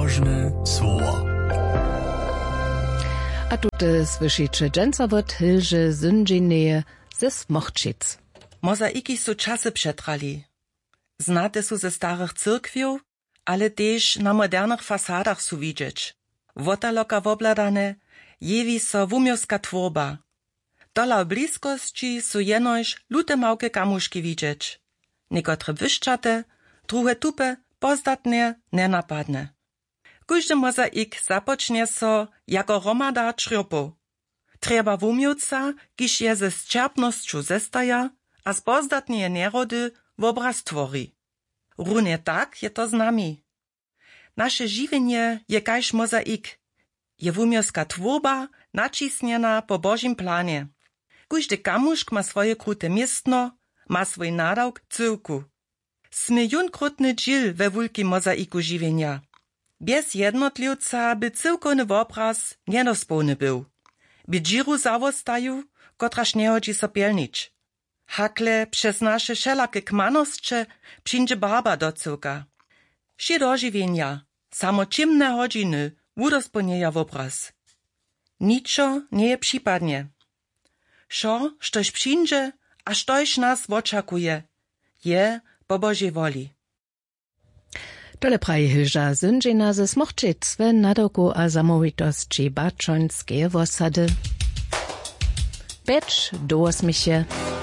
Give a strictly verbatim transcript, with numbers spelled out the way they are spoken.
Pobożne słowa. A tutaj słyszycie dżęcawot Hilże Zyndzineje ze Smochczyc. Mozaiki są czasy przetrali. Znate są ze starych cyrkwiów, ale też na modernych fasadach są widzieć. Wotaloka wobladane, jewi so wumiowska tworba. Dola bliskości są jenoś lute małke kamuszki widzieć. Niekotre wyszczate, druhe tupe, pozdatne, nenapadne. Każdy mozaik zapocznie so jako romada črjopu. Trzeba wumiowca, kiż je ze zčerpnosću zestaja, a z pozdatnie nerody w obraz tvori. Runie tak je to z nami. Nasze žiwienie je kaž mozaik. Je wumiowska tworba nacisniena po Božim planie. Każdy kamuszk ma swoje krute miestno, ma swój nadawk cyłku. Sme junkrutny dżil we wulkim mozaiku žiwienia. Bez jednotliwca by cyłkowny obraz niedospełny był. By džiru zawostaju, kotraż nie chodzi so pielnić. Hakle przez nasze wszelakie kmanosće przyjdzie barba do cyłka. Wszy do žiwienia, samo ciemne godziny udospełnieja obraz. Niczo nie je przypadnie. Šo, štož przyjdzie, a štož nas oczekuje, je po Božej woli. Tole praje Hilža Zyndzina ze Smochczyc w nadoku a zamowitości Bačońskie wosady. Becz do osmisie.